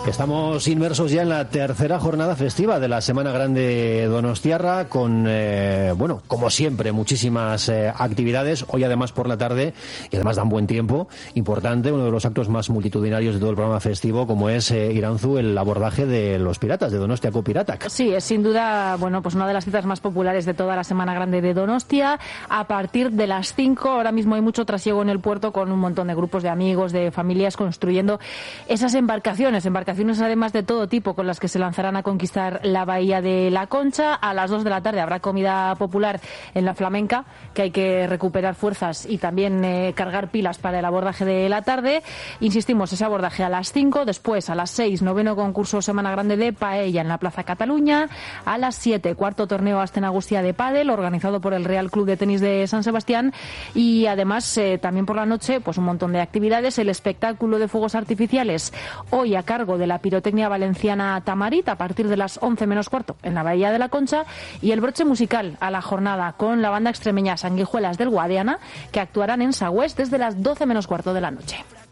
Estamos inmersos ya en la tercera jornada festiva de la Semana Grande Donostiarra con, bueno, como siempre, muchísimas actividades. Hoy además por la tarde, y además dan buen tiempo, importante, uno de los actos más multitudinarios de todo el programa festivo, como es, Iranzu, el abordaje de los piratas, de Donostiako Piratak. Sí, es sin duda, bueno, pues una de las citas más populares de toda la Semana Grande de Donostia. A partir de las 5, ahora mismo hay mucho trasiego en el puerto con un montón de grupos de amigos, de familias construyendo esas embarcaciones además de todo tipo con las que se lanzarán a conquistar la bahía de La Concha. A las 2 de la tarde habrá comida popular en la Flamenca, que hay que recuperar fuerzas y también cargar pilas para el abordaje de la tarde. Insistimos, ese abordaje a las 5, después a las 6, noveno concurso Semana Grande de Paella en la Plaza Cataluña, a las 7, cuarto torneo Asten Agustia de pádel, organizado por el Real Club de Tenis de San Sebastián, y además también por la noche pues un montón de actividades, el espectáculo de fuegos artificiales hoy a cargo de la pirotecnia valenciana Tamarit a partir de las 11 menos cuarto en la Bahía de la Concha, y el broche musical a la jornada con la banda extremeña Sanguijuelas del Guadiana, que actuarán en Sagüés desde las 12 menos cuarto de la noche.